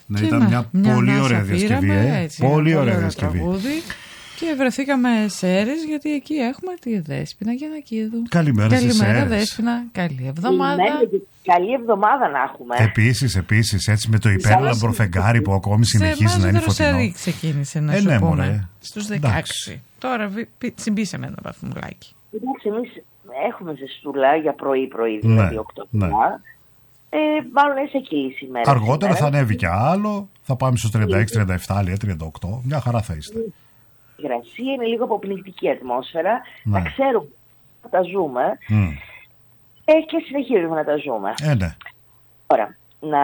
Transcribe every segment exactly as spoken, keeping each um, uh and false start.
Ναι, ήταν μια, μια πολύ ωραία διασκευή. Ε. Έτσι, πολύ ωραία διασκευή. Τραγούδι. Και βρεθήκαμε σε Σέρρες, γιατί εκεί έχουμε τη Δέσποινα Γιαννακίδου. Καλημέρα, Καλημέρα Δέσποινα, καλή εβδομάδα. Καλή εβδομάδα να έχουμε. Επίσης, επίσης, έτσι με το υπέρλαμπρο φεγγάρι που ακόμη συνεχίζει να είναι φωτεινό. Σε ξεκίνησε να ε, σου ναι, πούμε, μωρέ. στους δεκαέξι. Τώρα συμπίσαμε ένα βαθμουλάκι. Εντάξει, εμείς έχουμε ζεστούλα για πρωί-πρωί, δηλαδή ναι, οκτώ. Ναι. Ε, μάλλον είσαι εκεί σήμερα. Αργότερα σήμερα. θα ανέβει και άλλο. Θα πάμε στους τριάντα έξι τριάντα επτά, τριάντα οκτώ. Μια χαρά θα είστε. Η υγρασία είναι λίγο αποπνικτική ατμόσφαιρα. Ναι. Τα ξέρουμε να τα ζούμε. Mm. Ε, και συνεχίζουμε να τα ζούμε. Ε, ναι. Τώρα, να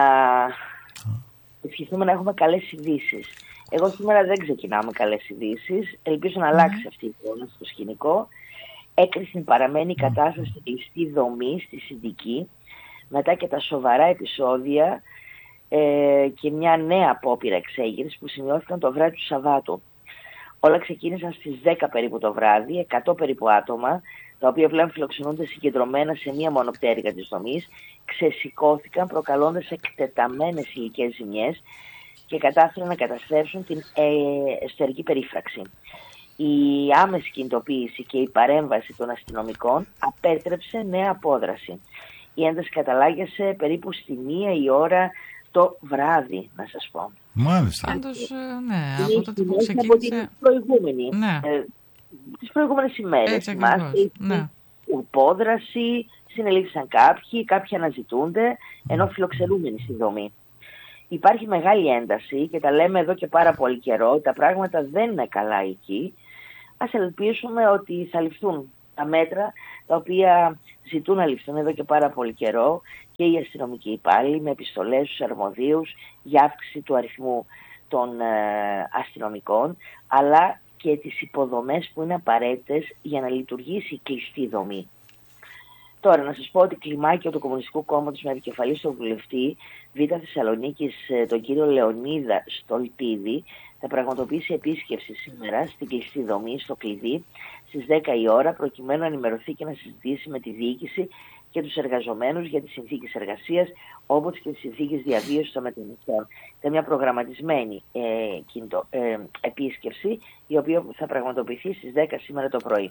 ευχηθούμε να έχουμε καλές ειδήσεις. Εγώ σήμερα δεν ξεκινάω με καλές ειδήσεις. Ελπίζω να αλλάξει mm. αυτή η εικόνα στο σκηνικό. Έκρησιν παραμένει η κατάσταση στην κλειστή δομή, στη Συνδική, μετά και τα σοβαρά επεισόδια ε, και μια νέα απόπειρα εξέγερσης που σημειώθηκαν το βράδυ του Σαββάτου. Όλα ξεκίνησαν στις δέκα περίπου το βράδυ, εκατό περίπου άτομα, τα οποία πλέον φιλοξενούνται συγκεντρωμένα σε μία μονοπτέρυγα της δομής, ξεσηκώθηκαν προκαλώντας εκτεταμένες υλικές ζημιές και κατάφεραν να καταστρέψουν την ε, εσωτερική περίφραξη. Η άμεση κινητοποίηση και η παρέμβαση των αστυνομικών απέτρεψε νέα απόδραση. Η ένταση καταλάγιασε περίπου στη μία η ώρα το βράδυ, να σας πω. Μάλιστα. Πάντως, ναι, από τότε που ξεκίνησε... Από την προηγούμενη, ναι. ε, τις προηγούμενες ημέρες. Έτσι ακριβώς, ναι. Απόδραση, συνελήφθησαν κάποιοι, κάποιοι αναζητούνται, ενώ φιλοξενούμενοι στη δομή. Υπάρχει μεγάλη ένταση και τα λέμε εδώ και πάρα πολύ καιρό, τα πράγματα δεν είναι καλά εκεί. Ας ελπίσουμε ότι θα ληφθούν τα μέτρα τα οποία ζητούν να ληφθούν εδώ και πάρα πολύ καιρό και οι αστυνομικοί υπάλληλοι με επιστολές στους αρμοδίους για αύξηση του αριθμού των ε, αστυνομικών, αλλά και τις υποδομές που είναι απαραίτητες για να λειτουργήσει η κλειστή δομή. Τώρα, να σας πω ότι κλιμάκιο του Κομμουνιστικού Κόμματος με επικεφαλή στον βουλευτή Β' Θεσσαλονίκης, τον κύριο Λεωνίδα Στολτίδη, θα πραγματοποιήσει επίσκεψη σήμερα στην κλειστή δομή, στο κλειδί, στις δέκα η ώρα, προκειμένου να ενημερωθεί και να συζητήσει με τη διοίκηση και τους εργαζομένους για τις συνθήκες εργασίας, όπως και τις συνθήκες διαβίωσης των μεταναστών. Είναι μια προγραμματισμένη ε, κινητο, ε, επίσκεψη, η οποία θα πραγματοποιηθεί στις δέκα σήμερα το πρωί.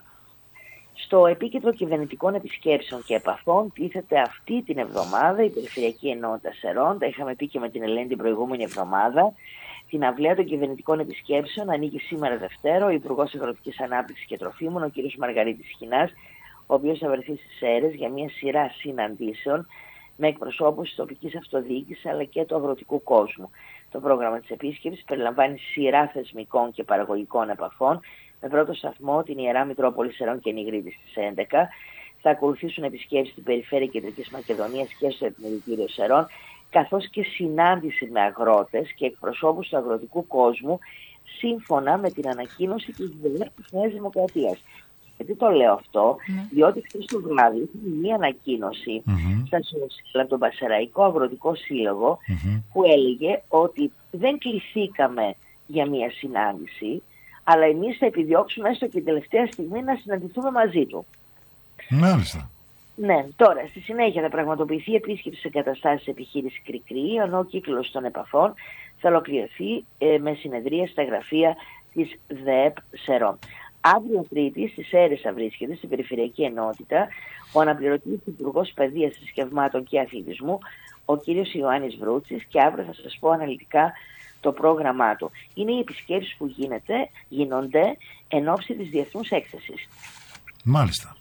Στο επίκεντρο κυβερνητικών επισκέψεων και επαφών τίθεται αυτή την εβδομάδα η Περιφερειακή Ενότητα Σερών. Τα είχαμε πει και με την Ελένη την προηγούμενη εβδομάδα. Την αυλαία των κυβερνητικών επισκέψεων ανοίγει σήμερα Δευτέρα ο Υπουργός Αγροτικής Ανάπτυξης και Τροφίμων, ο κ. Μαργαρίτης Χινάς, ο οποίος θα βρεθεί στις Σέρρες για μια σειρά συναντήσεων με εκπροσώπους της τοπικής αυτοδιοίκησης αλλά και του αγροτικού κόσμου. Το πρόγραμμα της επίσκεψης περιλαμβάνει σειρά θεσμικών και παραγωγικών επαφών, με πρώτο σταθμό την Ιερά Μητρόπολη Σερών και Νιγρίτης στις έντεκα. Θα ακολουθήσουν επισκέψεις στην περιφέρεια Κεντρικής Μακεδονίας και στο Επιμελητήριο Σερών, καθώς και συνάντηση με αγρότες και εκπροσώπους του αγροτικού κόσμου, σύμφωνα με την ανακοίνωση της της Νέας Δημοκρατίας. Γιατί το λέω αυτό, mm. διότι χθες το βράδυ είχε μια ανακοίνωση mm-hmm. στα σοσιαλ από τον Πασεραϊκό Αγροτικό Σύλλογο mm-hmm. που έλεγε ότι δεν κληθήκαμε για μια συνάντηση, αλλά εμείς θα επιδιώξουμε έστω και την τελευταία στιγμή να συναντηθούμε μαζί του. Μάλιστα. Ναι, τώρα στη συνέχεια θα πραγματοποιηθεί επίσκεψη σε καταστάσεις επιχείρησης Κρικρή, ενώ ο κύκλος των επαφών θα ολοκληρωθεί ε, με συνεδρία στα γραφεία της ΔΕΕΠ Σερών. Αύριο Τρίτη στις Σέρρες θα βρίσκεται στην Περιφερειακή Ενότητα ο αναπληρωτής Υπουργός Παιδείας, Θρησκευμάτων και Αθλητισμού, ο κύριος Ιωάννης Βρούτσης, και αύριο θα σας πω αναλυτικά το πρόγραμμά του. Είναι οι επισκέψεις που γίνεται, γίνονται εν ώψη της Διεθνούς Έκθεσης. Μάλιστα.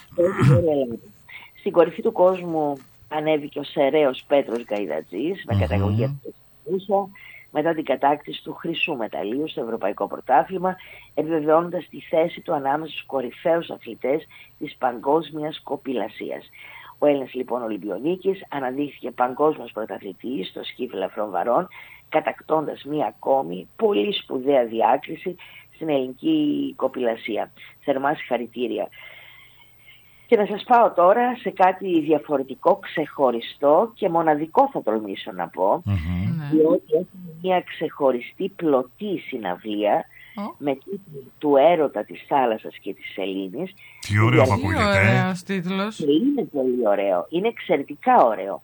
Στην κορυφή του κόσμου ανέβηκε ο Σεραίος Πέτρος Γκαϊδατζής με καταγωγή από το Σεραίος, μετά την κατάκτηση του χρυσού μεταλλίου στο Ευρωπαϊκό Πρωτάθλημα, επιβεβαιώνοντας τη θέση του ανάμεσα στους κορυφαίους αθλητές της παγκόσμιας κοπηλασίας. Ο Έλληνας λοιπόν Ολυμπιονίκης αναδείχθηκε παγκόσμιος πρωταθλητής στο σκι ελαφρών βαρών, κατακτώντας μία ακόμη πολύ σπουδαία διάκριση στην ελληνική κοπηλασία. Θερμά συγχαρητήρια. Και να σας πάω τώρα σε κάτι διαφορετικό, ξεχωριστό και μοναδικό, θα τολμήσω να πω, mm-hmm. διότι έχουμε μια ξεχωριστή πλωτή συναυλία oh. με τίτλο «Του έρωτα της θάλασσας και της σελήνης». Τι ωραίο που ακούγεται. Ωραίος τίτλος. Είναι πολύ ωραίο, είναι εξαιρετικά ωραίο.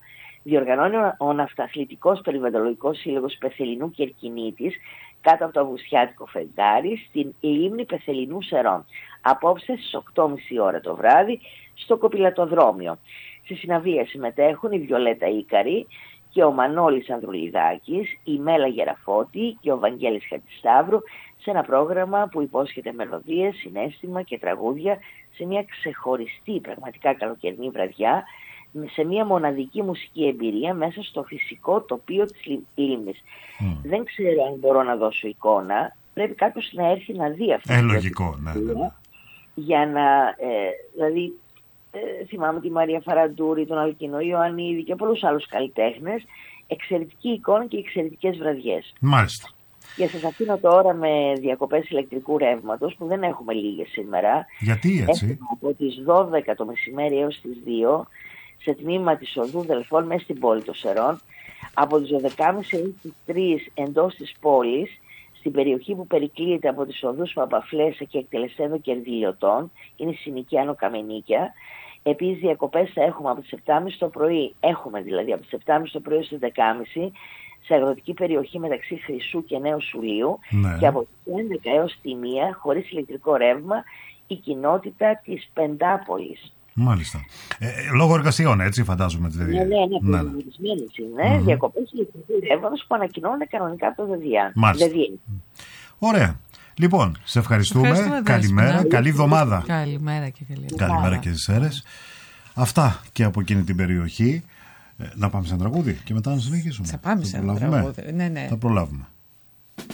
Διοργανώνει ο Ναυταθλητικός Περιβαλλοντολογικός Σύλλογος Πεθεληνού Κερκινήτης κάτω από το Αυγουστιάτικο φεγγάρι στην λίμνη Πεθεληνού Σερών. Απόψε στις οκτώ και μισή ώρα το βράδυ στο Κοπηλατοδρόμιο. Στη συναυλία συμμετέχουν η Βιολέτα Ίκαρη και ο Μανώλης Ανδρουλιδάκης, η Μέλα Γεραφώτη και ο Βαγγέλης Χατζησταύρου σε ένα πρόγραμμα που υπόσχεται μελωδίες, συναίσθημα και τραγούδια σε μια ξεχωριστή πραγματικά καλοκαιρινή βραδιά, σε μια μοναδική μουσική εμπειρία μέσα στο φυσικό τοπίο της λίμνης. Mm. Δεν ξέρω αν μπορώ να δώσω εικόνα, πρέπει κάποιος να έρθει να δει αυτό. Ε, λογικό, ναι, ναι, ναι. Για να, ε, δηλαδή, ε, θυμάμαι τη Μαρία Φαραντούρη, τον Αλκίνο Ιωαννίδη και πολλούς άλλους καλλιτέχνες, εξαιρετική εικόνα και εξαιρετικές βραδιές. Μάλιστα. Και σας αφήνω τώρα με διακοπές ηλεκτρικού ρεύματος που δεν έχουμε λίγες σήμερα. Γιατί έτσι? Έχουμε από τις δώδεκα το μεσημέρι έως τις δύο σε τμήμα της οδού Δελφών μέσα στην πόλη των Σερών, από τις δώδεκα και μισή έως τις τρεις εντός της πόλης, στην περιοχή που περικλείεται από τις οδούς Παπαφλέσσα και Εκτελεστέδο Κερδιλιωτών, είναι η συνοικία Άνω Καμενίκια. Επίσης διακοπές θα έχουμε από τις επτά και μισή το πρωί, έχουμε δηλαδή από τις επτά και μισή το πρωί στις δέκα και μισή, σε αγροτική περιοχή μεταξύ Χρυσού και Νέου Σουλίου, ναι. Και από τις έντεκα έως τη μία, χωρίς ηλεκτρικό ρεύμα, η κοινότητα της Πεντάπολης. Μάλιστα. Ε, λόγω εργασιών, έτσι φαντάζομαι. Ναι, ναι, ναι, περιορισμένες είναι. Mm-hmm. Διακοπές ηλεκτρικού ρεύματος που ανακοινώνονται κανονικά από το ΔΕΔΙΑ. Μάλιστα. Ωραία. Λοιπόν, σε ευχαριστούμε. ευχαριστούμε Καλημέρα, καλή, καλή εβδομάδα. Καλημέρα και καλή εβδομάδα. Καλημέρα και στις αίρες. Αυτά και από εκείνη την περιοχή. Ε, να πάμε σε ένα τραγούδι και μετά να συνεχίσουμε. Θα πάμε σε ένα τραγούδι. Ναι, ναι. Θα προλάβουμε.